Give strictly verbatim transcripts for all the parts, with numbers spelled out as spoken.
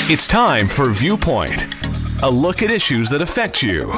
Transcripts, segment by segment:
It's time for Viewpoint, a look at issues that affect you.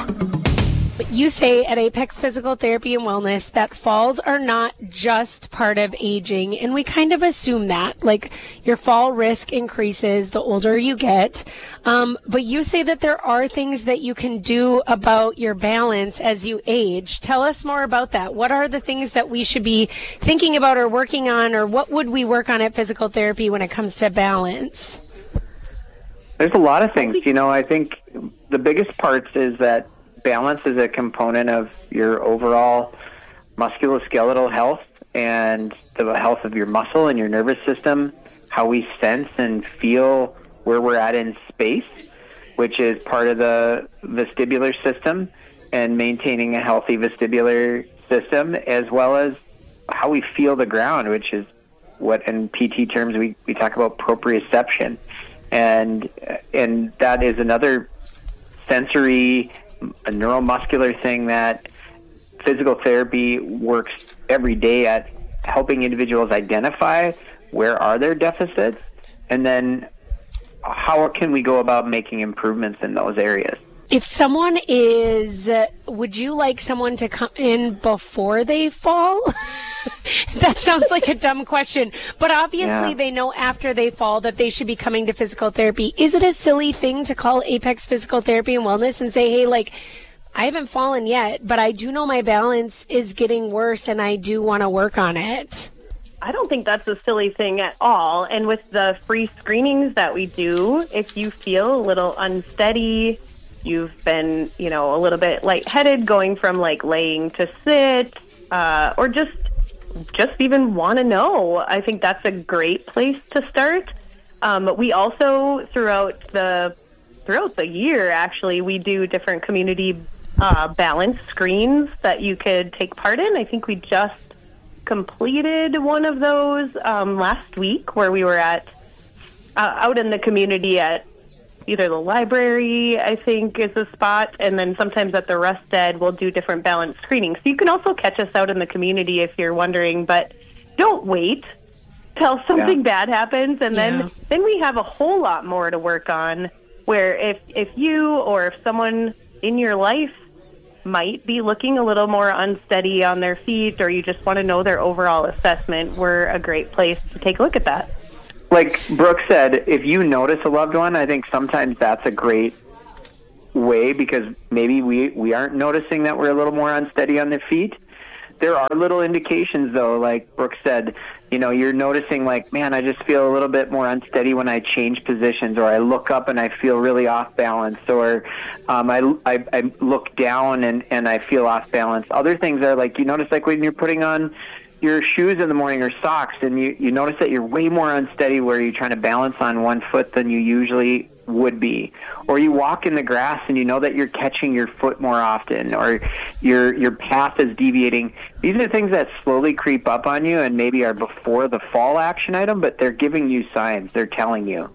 You say at Apex Physical Therapy and Wellness that falls are not just part of aging, and we kind of assume that. Like, your fall risk increases the older you get, um, but you say that there are things that you can do about your balance as you age. Tell us more about that. What are the things that we should be thinking about or working on, or what would we work on at physical therapy when it comes to balance? There's a lot of things. You know, I think the biggest parts is that balance is a component of your overall musculoskeletal health and the health of your muscle and your nervous system, how we sense and feel where we're at in space, which is part of the vestibular system, and maintaining a healthy vestibular system, as well as how we feel the ground, which is what in P T terms we, we talk about proprioception. And and that is another sensory, a neuromuscular thing that physical therapy works every day at helping individuals identify where are their deficits, and then how can we go about making improvements in those areas. If someone is, uh, would you like someone to come in before they fall? That sounds like a dumb question, but obviously Yeah. they know after they fall that they should be coming to physical therapy. Is it a silly thing to call Apex Physical Therapy and Wellness and say, hey, like, I haven't fallen yet, but I do know my balance is getting worse and I do want to work on it? I don't think that's a silly thing at all. And with the free screenings that we do, if you feel a little unsteady, you've been, you know, a little bit lightheaded going from like laying to sit, uh, or just just even want to know, I think that's a great place to start. Um, we also, throughout the throughout the year, actually, we do different community uh, balance screens that you could take part in. I think we just completed one of those um, last week, where we were at uh, out in the community at either the library, I think, is a spot, and then sometimes at the Rest Ed, we'll do different balance screenings. So you can also catch us out in the community if you're wondering, but don't wait till something Yeah. bad happens, and Yeah. then then we have a whole lot more to work on, where if, if you or if someone in your life might be looking a little more unsteady on their feet, or you just want to know their overall assessment, we're a great place to take a look at that. Like Brooke said, if you notice a loved one, I think sometimes that's a great way, because maybe we, we aren't noticing that we're a little more unsteady on their feet. There are little indications, though, like Brooke said, you know, you're noticing like, man, I just feel a little bit more unsteady when I change positions, or I look up and I feel really off balance, or um, I, I, I look down and, and I feel off balance. Other things are like, you notice like when you're putting on your shoes in the morning or socks, and you, you notice that you're way more unsteady where you're trying to balance on one foot than you usually would be. Or you walk in the grass and you know that you're catching your foot more often, or your your path is deviating. These are things that slowly creep up on you and maybe are before the fall action item, but they're giving you signs. They're telling you.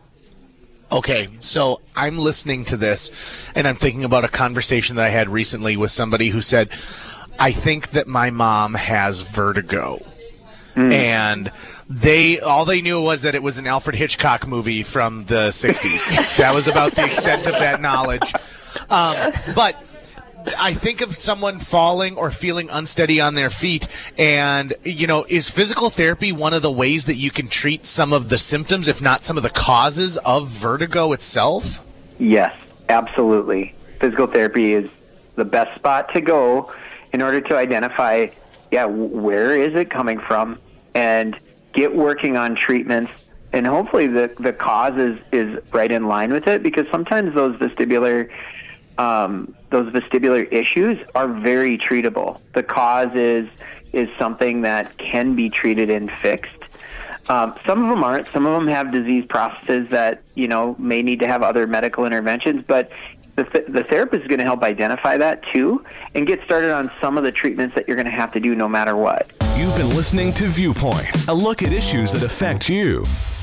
Okay, so I'm listening to this, and I'm thinking about a conversation that I had recently with somebody who said, I think that my mom has vertigo. Mm. And they all they knew was that it was an Alfred Hitchcock movie from the sixties. That was about the extent of that knowledge. Um, but I think of someone falling or feeling unsteady on their feet, and, you know, is physical therapy one of the ways that you can treat some of the symptoms, if not some of the causes of vertigo itself? Yes, absolutely. Physical therapy is the best spot to go in order to identify, yeah, where is it coming from, and get working on treatments. And hopefully the, the cause is, is right in line with it, because sometimes those vestibular um, those vestibular issues are very treatable. The cause is is something that can be treated and fixed. Um, some of them aren't. Some of them have disease processes that, you know, may need to have other medical interventions, but The, th- the therapist is going to help identify that too and get started on some of the treatments that you're going to have to do no matter what. You've been listening to Viewpoint, a look at issues that affect you.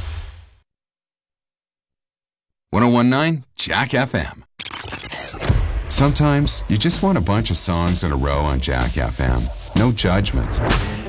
one oh one point nine Jack F M. Sometimes you just want a bunch of songs in a row on Jack F M. No judgment.